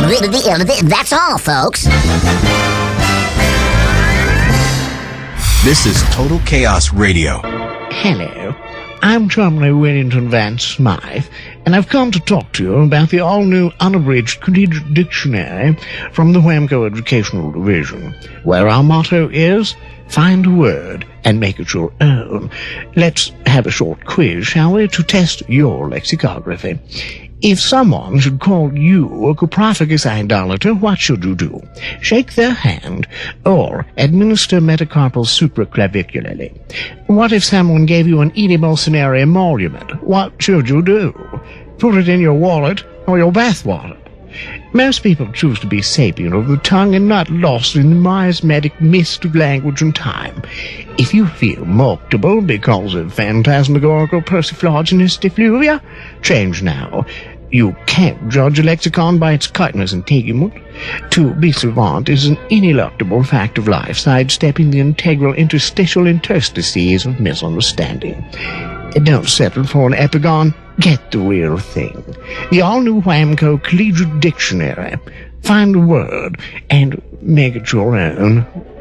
That's all, folks. This is Total Chaos Radio. Hello, I'm Chumley Whittington Van Smythe, and I've come to talk to you about the all-new unabridged collegiate dictionary from the Whamco Educational Division, where our motto is, find a word and make it your own. Let's have a short quiz, shall we, to test your lexicography. If someone should call you a coprophagous idolater, what should you do? Shake their hand or administer metacarpal supraclavicularly? What if someone gave you an edemulsionary emolument? What should you do? Put it in your wallet or your bathwater? Most people choose to be sapient of the tongue and not lost in the miasmatic mist of language and time. If you feel mulctable because of phantasmagorical persiflaginous effluvia, change now. You can't judge a lexicon by its chitinous integument. To be savant is an ineluctable fact of life, sidestepping the integral interstitial interstices of misunderstanding. Don't settle for an epigon. Get the real thing. The all-new Whamco Collegiate Dictionary. Find a word and make it your own.